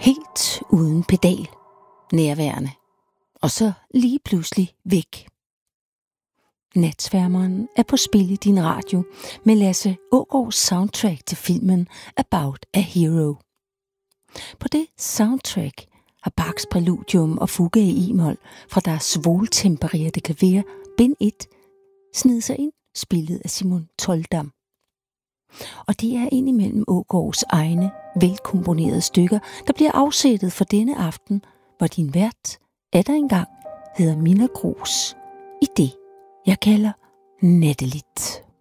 Helt uden pedal, nærværende, og så lige pludselig væk. Natsværmeren er på spil i din radio med Lasse Aagaards soundtrack til filmen About a Hero. På det soundtrack har Bachs præludium og fuga i e-mol fra deres svoltempererte klaver, bind 1, sned sig ind, spillet af Simon Toldam. Og det er indimellem Aagaards egne velkomponerede stykker, der bliver afsættet for denne aften, hvor din vært atter engang hedder Minna Grooss i det, jeg kalder Natteligt.